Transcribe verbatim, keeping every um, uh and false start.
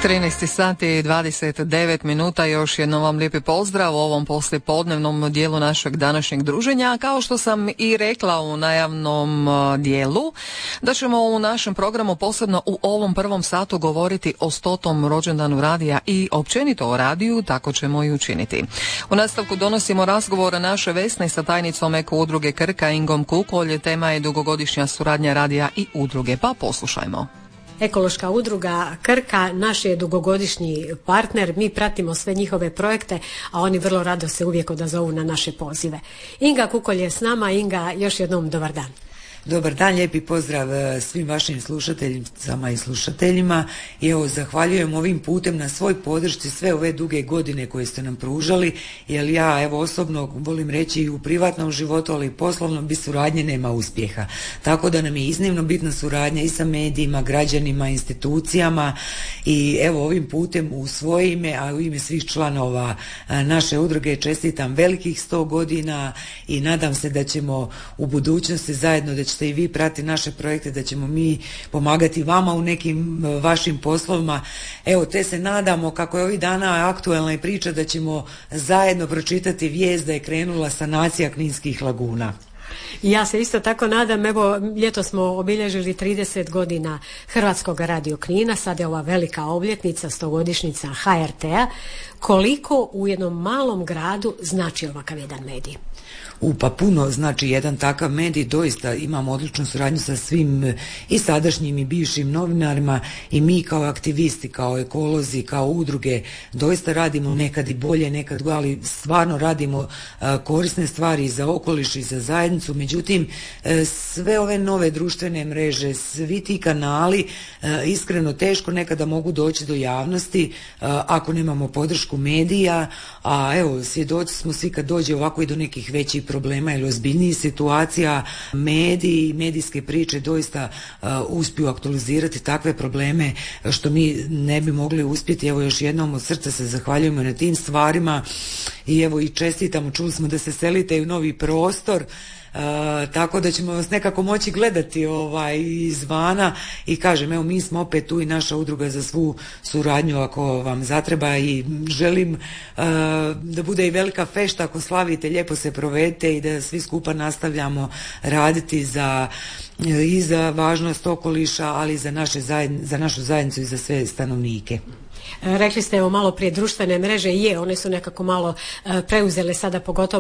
trinaest sati i dvadeset devet minuta, još jednom vam lijepi pozdrav u ovom poslijepodnevnom dijelu našeg današnjeg druženja. Kao što sam i rekla u najavnom dijelu, da ćemo u našem programu posebno u ovom prvom satu govoriti o stotom rođendanu radija i općenito o radiju, tako ćemo i učiniti. U nastavku donosimo razgovor naše Vesne sa tajnicom Eko udruge Krka Ingom Kukolj. Tema je dugogodišnja suradnja radija i udruge, pa poslušajmo. Ekološka udruga Krka naš je dugogodišnji partner, mi pratimo sve njihove projekte, a oni vrlo rado se uvijek odazovu na naše pozive. Inga Kukolj je s nama. Inga, još jednom dobar dan. Dobar dan, lijepi pozdrav svim vašim slušateljicama i slušateljima i evo zahvaljujem ovim putem na svoj podršci sve ove duge godine koje ste nam pružali, jer ja evo osobno volim reći i u privatnom životu, ali i poslovnom bez suradnje nema uspjeha. Tako da nam je iznimno bitna suradnja i sa medijima, građanima, institucijama i evo ovim putem u svoje ime, a u ime svih članova naše udruge čestitam velikih sto godina i nadam se da ćemo u budućnosti zajedno, da ćete i vi prati naše projekte, da ćemo mi pomagati vama u nekim vašim poslovima. Evo, te se nadamo, kako je ovih dana aktualna i priča, da ćemo zajedno pročitati vijest da je krenula sanacija kninskih laguna. Ja se isto tako nadam. Evo, ljeto smo obilježili trideset godina Hrvatskog radio Knina, sad je ova velika obljetnica, stogodišnjica H R T-a. Koliko u jednom malom gradu znači ovakav jedan medij? U, pa puno znači jedan takav medij, doista imamo odličnu suradnju sa svim i sadašnjim i bivšim novinarima i mi kao aktivisti, kao ekolozi, kao udruge doista radimo nekad i bolje, nekad, ali stvarno radimo a, korisne stvari za okoliš i za zajednicu. Međutim, a, sve ove nove društvene mreže, svi ti kanali a, iskreno teško nekada mogu doći do javnosti a, ako nemamo podršku medija, a evo svjedoci smo svi kad dođe ovako i do nekih većih problema ili ozbiljnijih situacija, mediji i medijske priče doista uh, uspiju aktualizirati takve probleme što mi ne bi mogli uspjeti. Evo, još jednom od srca se zahvaljujemo na tim stvarima i evo i čestitamo, čuli smo da se selite i u novi prostor. Uh, tako da ćemo vas nekako moći gledati ovaj, izvana i kažem, evo mi smo opet tu i naša udruga za svu suradnju ako vam zatreba i želim uh, da bude i velika fešta ako slavite, lijepo se provedete i da svi skupa nastavljamo raditi za i za važnost okoliša, ali i za, naše zajedn, za našu zajednicu i za sve stanovnike. Rekli ste evo malo prije društvene mreže, je, one su nekako malo preuzele sada pogotovo